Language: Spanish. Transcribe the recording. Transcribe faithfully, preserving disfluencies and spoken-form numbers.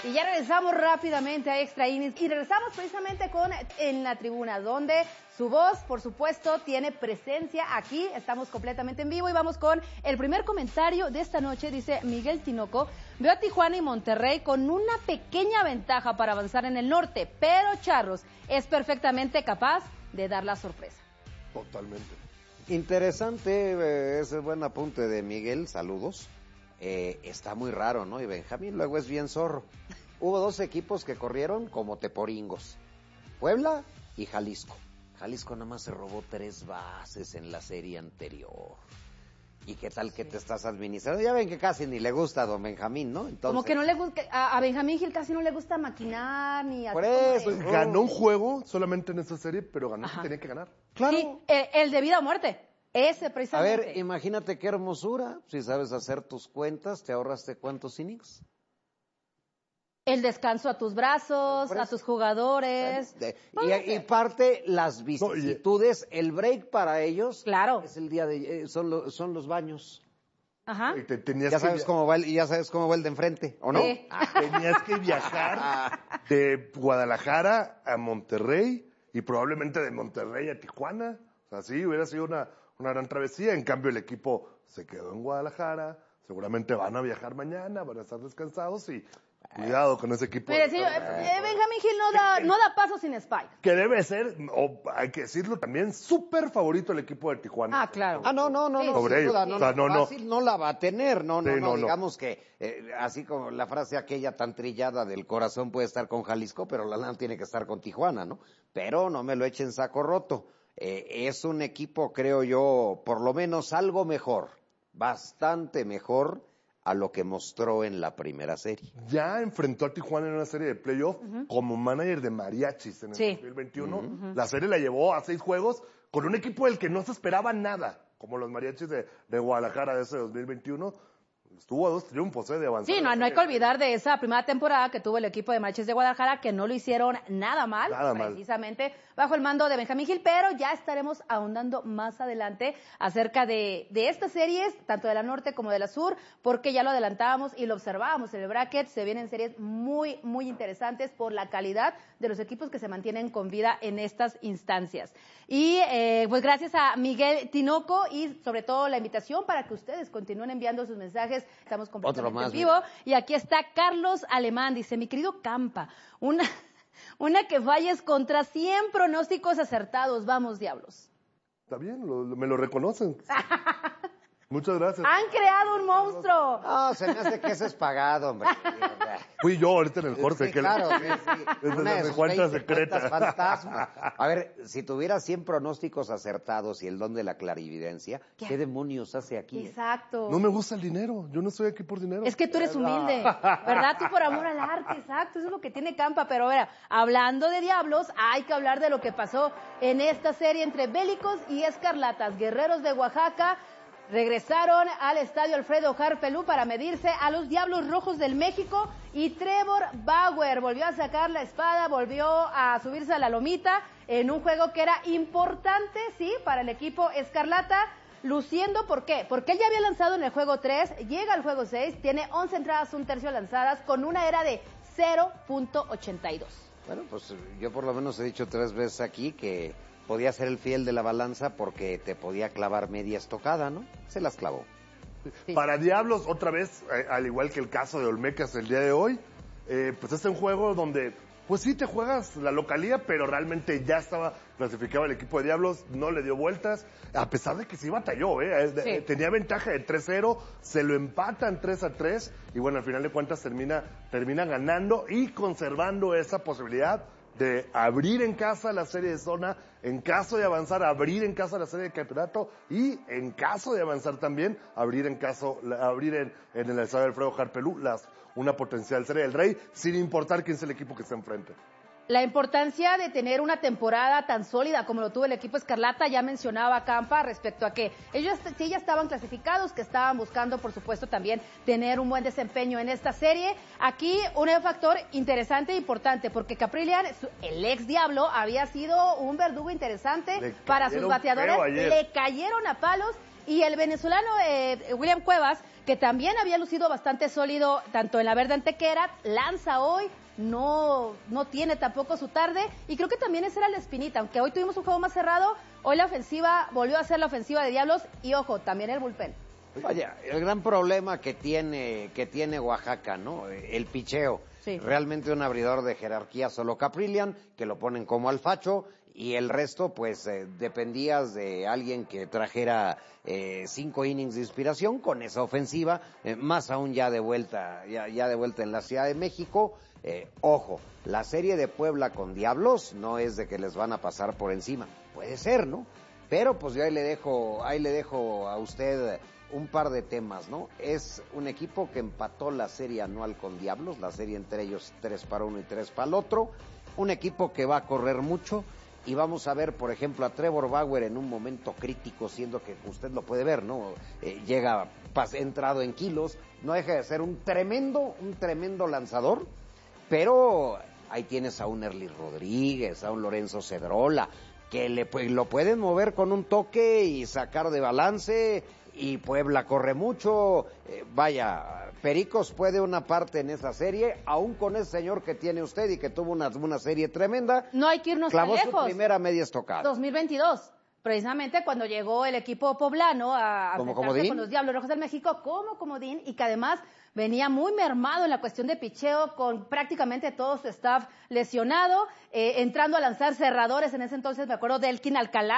Y ya regresamos rápidamente a Extra Innings y regresamos precisamente con En la Tribuna, donde su voz, por supuesto, tiene presencia aquí. Estamos completamente en vivo y vamos con el primer comentario de esta noche. Dice Miguel Tinoco: veo a Tijuana y Monterrey con una pequeña ventaja para avanzar en el norte, pero Charros es perfectamente capaz de dar la sorpresa. Totalmente. Interesante, eh, ese buen apunte de Miguel, saludos. Eh, está muy raro, ¿no? Y Benjamín luego es bien zorro. Hubo dos equipos que corrieron como teporingos: Puebla y Jalisco. Jalisco nada más se robó tres bases en la serie anterior. ¿Y qué tal que te estás administrando? Ya ven que casi ni le gusta a don Benjamín, ¿no? Entonces, como que no le gusta, a, a Benjamín Gil casi no le gusta maquinar ni por eso, de... ganó un juego solamente en esta serie, pero ganó que tenía que ganar. Claro. Sí, el, el de vida o muerte. Ese precisamente. A ver, imagínate qué hermosura. Si sabes hacer tus cuentas, ¿te ahorraste cuántos innings? El descanso a tus brazos, a tus jugadores. De, y, y parte las vicisitudes, el break para ellos. Claro. Es el día de, eh, son, lo, son los baños. Ajá. Te, tenías ya sabes que, cómo va el, ya sabes cómo va el de enfrente, ¿o no? Sí. Tenías que viajar de Guadalajara a Monterrey y probablemente de Monterrey a Tijuana. O sea, sí, hubiera sido una, una gran travesía. En cambio, el equipo se quedó en Guadalajara. Seguramente van a viajar mañana, van a estar descansados y cuidado con ese equipo. Mire, sí, eh, Benjamín Gil no da, no da paso sin Spike. Que debe ser, o hay que decirlo también, súper favorito el equipo de Tijuana. Ah, claro. Ah, no, no, no, Sí. no, Sobre sin ellos. duda, no, O sea, no, no, no. fácil no la va a tener, no, no, Sí, no, no, no. digamos que, eh, así como la frase aquella tan trillada del corazón puede estar con Jalisco, pero la lana tiene que estar con Tijuana, ¿no? Pero no me lo echen saco roto. Eh, es un equipo, creo yo, por lo menos algo mejor, bastante mejor a lo que mostró en la primera serie. Ya enfrentó a Tijuana en una serie de playoff uh-huh. como manager de mariachis en el sí. dos mil veintiuno. Uh-huh. La serie la llevó a seis juegos con un equipo del que no se esperaba nada, como los mariachis de, de Guadalajara de ese dos mil veintiuno. Estuvo a dos triunfos, ¿eh? De avanzar. Sí, no, no hay que olvidar de esa primera temporada que tuvo el equipo de Mariachis de Guadalajara, que no lo hicieron nada mal, nada precisamente mal. bajo el mando de Benjamín Gil, pero ya estaremos ahondando más adelante acerca de, de estas series, tanto de la norte como de la sur, porque ya lo adelantábamos y lo observábamos en el bracket. Se vienen series muy, muy interesantes por la calidad de los equipos que se mantienen con vida en estas instancias. Y eh, pues gracias a Miguel Tinoco y sobre todo la invitación para que ustedes continúen enviando sus mensajes. Estamos completamente más, en vivo. Mira. Y aquí está Carlos Alemán, dice: mi querido Campa, una, una que falles contra cien pronósticos acertados. Vamos, Diablos. Está bien, lo, lo, me lo reconocen. Muchas gracias. Han creado un monstruo. No, se me hace que eso es pagado, hombre. Fui yo ahorita en el corte. Sí, que claro, le... sí, sí. Es Una de de sus cuentas veinte secretas. cuentas fantasma. A ver, si tuviera cien pronósticos acertados y el don de la clarividencia, ¿qué, ¿qué demonios hace aquí? Exacto. No me gusta el dinero, yo no estoy aquí por dinero. Es que tú eres humilde, ¿verdad? Tú por amor al arte, exacto, eso es lo que tiene Campa. Pero mira, hablando de Diablos, hay que hablar de lo que pasó en esta serie entre Bélicos y Escarlatas. Guerreros de Oaxaca regresaron al estadio Alfredo Harpelú para medirse a los Diablos Rojos del México, y Trevor Bauer volvió a sacar la espada, volvió a subirse a la lomita en un juego que era importante, sí, para el equipo Escarlata, luciendo. ¿Por qué? Porque él ya había lanzado en el juego tres, llega al juego seis, tiene once entradas, un tercio lanzadas, con una era de cero punto ochenta y dos. Bueno, pues yo por lo menos he dicho tres veces aquí que podía ser el fiel de la balanza porque te podía clavar media estocada, ¿no? Se las clavó. Sí. Para Diablos, otra vez, eh, al igual que el caso de Olmecas el día de hoy, eh, pues es un juego donde, pues sí te juegas la localía, pero realmente ya estaba clasificado el equipo de Diablos, no le dio vueltas, a pesar de que sí batalló, ¿eh? Sí. Tenía ventaja de tres cero, se lo empatan tres a tres, y bueno, al final de cuentas termina, termina ganando y conservando esa posibilidad de abrir en casa la serie de zona, en caso de avanzar, abrir en casa la serie de campeonato, y en caso de avanzar también, abrir en caso, abrir en, en el estadio Alfredo Harpelú las, una potencial serie del Rey, sin importar quién es el equipo que está enfrente. La importancia de tener una temporada tan sólida como lo tuvo el equipo Escarlata, ya mencionaba Campa respecto a que ellos sí ya estaban clasificados, que estaban buscando, por supuesto, también tener un buen desempeño en esta serie. Aquí un factor interesante e importante, porque Caprillian, el ex Diablo, había sido un verdugo interesante para sus bateadores, le cayeron a palos. Y el venezolano eh, William Cuevas, que también había lucido bastante sólido, tanto en la verde Antequera, lanza hoy, no, no tiene tampoco su tarde, y creo que también esa era la espinita, aunque hoy tuvimos un juego más cerrado, hoy la ofensiva volvió a ser la ofensiva de Diablos, y ojo, también el bullpen. Vaya, el gran problema que tiene, que tiene Oaxaca, ¿no? El picheo. Sí. Realmente un abridor de jerarquía solo Caprillian, que lo ponen como alfacho, y el resto, pues, eh, dependías de alguien que trajera eh, cinco innings de inspiración con esa ofensiva, eh, más aún ya de vuelta, ya, ya de vuelta en la Ciudad de México. Eh, ojo, la serie de Puebla con Diablos no es de que les van a pasar por encima. Puede ser, ¿no? Pero, pues, yo ahí le dejo, ahí le dejo a usted un par de temas, ¿no? Es un equipo que empató la serie anual con Diablos, la serie entre ellos tres para uno y tres para el otro. Un equipo que va a correr mucho. Y vamos a ver, por ejemplo, a Trevor Bauer en un momento crítico, siendo que usted lo puede ver, ¿no? Eh, llega pas, entrado en kilos, no deja de ser un tremendo, un tremendo lanzador, pero ahí tienes a un Erly Rodríguez, a un Lorenzo Cedrola, que le, pues, lo pueden mover con un toque y sacar de balance, y Puebla corre mucho, eh, vaya, Pericos puede una parte en esa serie, aún con ese señor que tiene usted y que tuvo una, una serie tremenda. No hay que irnos tan lejos. Clavó su primera media estocada. dos mil veintidós, precisamente cuando llegó el equipo poblano a, a enfrentarse con los Diablos Rojos del México como comodín, y que además venía muy mermado en la cuestión de picheo, con prácticamente todo su staff lesionado, eh, entrando a lanzar cerradores en ese entonces, me acuerdo de Elkin Alcalá,